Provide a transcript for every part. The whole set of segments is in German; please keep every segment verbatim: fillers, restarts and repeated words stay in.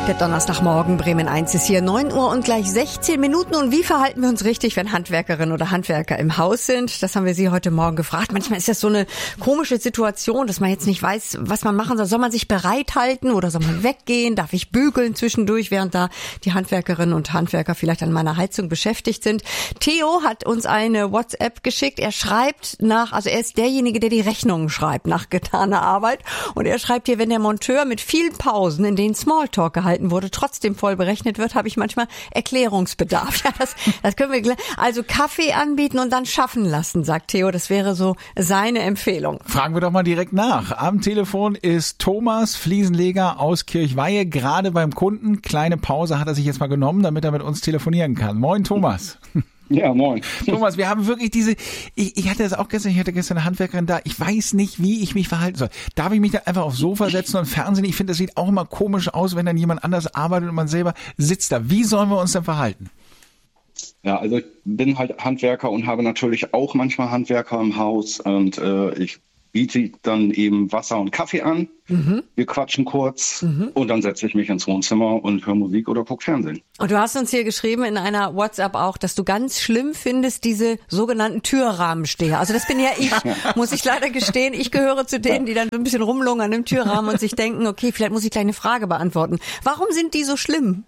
Der Donnerstagmorgen, Bremen eins ist hier, neun Uhr und gleich sechzehn Minuten. Und wie verhalten wir uns richtig, wenn Handwerkerinnen oder Handwerker im Haus sind? Das haben wir Sie heute Morgen gefragt. Manchmal ist das so eine komische Situation, dass man jetzt nicht weiß, was man machen soll. Soll man sich bereithalten oder soll man weggehen? Darf ich bügeln zwischendurch, während da die Handwerkerinnen und Handwerker vielleicht an meiner Heizung beschäftigt sind? Theo hat uns eine WhatsApp geschickt. Er schreibt nach, also er ist derjenige, der die Rechnungen schreibt nach getaner Arbeit. Und er schreibt hier, wenn der Monteur mit vielen Pausen, in denen Smalltalk gehalten wurde, trotzdem voll berechnet wird, habe ich manchmal Erklärungsbedarf. Ja, das, das können wir, also Kaffee anbieten und dann schaffen lassen, sagt Theo. Das wäre so seine Empfehlung. Fragen wir doch mal direkt nach. Am Telefon ist Thomas, Fliesenleger aus Kirchweihe, gerade beim Kunden. Kleine Pause hat er sich jetzt mal genommen, damit er mit uns telefonieren kann. Moin, Thomas. Ja, moin. Thomas, wir haben wirklich diese, ich, ich hatte das auch gestern, ich hatte gestern eine Handwerkerin da, ich weiß nicht, wie ich mich verhalten soll. Darf ich mich da einfach aufs Sofa setzen und Fernsehen? Ich finde, das sieht auch immer komisch aus, wenn dann jemand anders arbeitet und man selber sitzt da. Wie sollen wir uns denn verhalten? Ja, also ich bin halt Handwerker und habe natürlich auch manchmal Handwerker im Haus und äh, ich biete dann eben Wasser und Kaffee an. Mhm. Wir quatschen kurz mhm. und dann setze ich mich ins Wohnzimmer und höre Musik oder gucke Fernsehen. Und du hast uns hier geschrieben in einer WhatsApp auch, dass du ganz schlimm findest, diese sogenannten Türrahmensteher. Also das bin ja ich, muss ich leider gestehen. Ich gehöre zu denen, die dann so ein bisschen rumlungern im Türrahmen und sich denken, okay, vielleicht muss ich gleich eine Frage beantworten. Warum sind die so schlimm?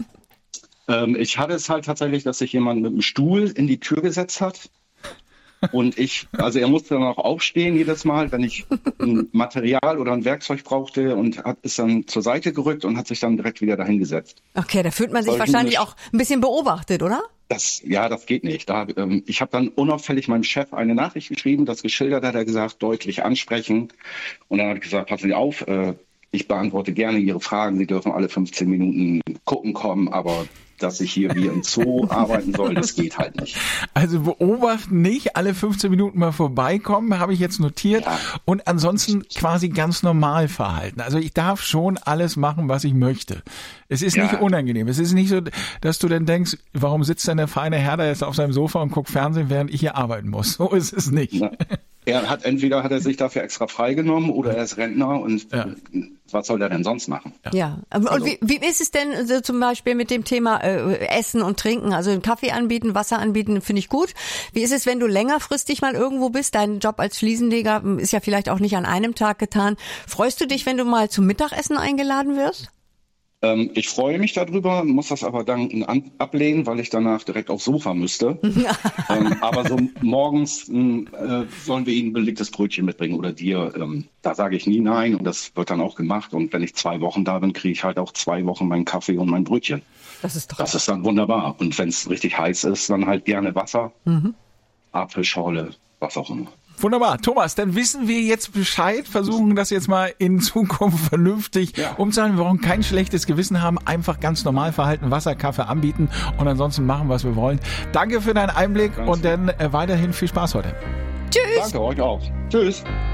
ähm, ich hatte es halt tatsächlich, dass sich jemand mit einem Stuhl in die Tür gesetzt hat. Und ich, also er musste dann auch aufstehen jedes Mal, wenn ich ein Material oder ein Werkzeug brauchte und hat ist dann zur Seite gerückt und hat sich dann direkt wieder dahin gesetzt. Okay, da fühlt man sich wahrscheinlich auch ein bisschen beobachtet, oder? Das, ja, das geht nicht. Da, ähm, ich habe dann unauffällig meinem Chef eine Nachricht geschrieben, das geschildert hat, er gesagt, deutlich ansprechen. Und dann hat er gesagt, passen Sie auf, äh, ich beantworte gerne Ihre Fragen. Sie dürfen alle fünfzehn Minuten gucken kommen, aber dass ich hier wie im Zoo arbeiten soll, das geht halt nicht. Also beobachten nicht, alle fünfzehn Minuten mal vorbeikommen, habe ich jetzt notiert. Ja. Und ansonsten quasi ganz normal verhalten. Also ich darf schon alles machen, was ich möchte. Es ist ja. nicht unangenehm. Es ist nicht so, dass du dann denkst, warum sitzt denn der feine Herr da jetzt auf seinem Sofa und guckt Fernsehen, während ich hier arbeiten muss. So ist es nicht. Ja. Er hat entweder hat er sich dafür extra freigenommen oder er ist Rentner und ja. was soll er denn sonst machen? Ja. ja. Und also, wie, wie ist es denn so zum Beispiel mit dem Thema äh, Essen und Trinken? Also einen Kaffee anbieten, Wasser anbieten, finde ich gut. Wie ist es, wenn du längerfristig mal irgendwo bist? Dein Job als Fliesenleger ist ja vielleicht auch nicht an einem Tag getan. Freust du dich, wenn du mal zum Mittagessen eingeladen wirst? Ähm, ich freue mich darüber, muss das aber dann an, ablehnen, weil ich danach direkt aufs Sofa müsste. ähm, aber so morgens äh, sollen wir ihnen ein belegtes Brötchen mitbringen oder dir. Ähm, da sage ich nie nein und das wird dann auch gemacht. Und wenn ich zwei Wochen da bin, kriege ich halt auch zwei Wochen meinen Kaffee und mein Brötchen. Das ist doch. Das ist dann wunderbar. Und wenn es richtig heiß ist, dann halt gerne Wasser, mhm. Apfelschorle, was auch immer. Wunderbar. Thomas, dann wissen wir jetzt Bescheid, versuchen das jetzt mal in Zukunft vernünftig ja. umzuhalten. Wir brauchen kein schlechtes Gewissen haben, einfach ganz normal verhalten, Wasser, Kaffee anbieten und ansonsten machen, was wir wollen. Danke für deinen Einblick ganz und dann äh, weiterhin viel Spaß heute. Tschüss. Danke euch auch. Tschüss.